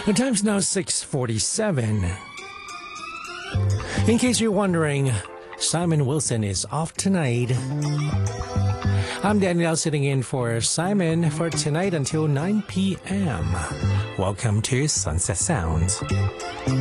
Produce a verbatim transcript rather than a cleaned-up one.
The time's now six forty-seven. In case you're wondering, Simon Wilson is off tonight. I'm Daniel sitting in for Simon for tonight until nine p.m. Welcome to Sunset Sounds.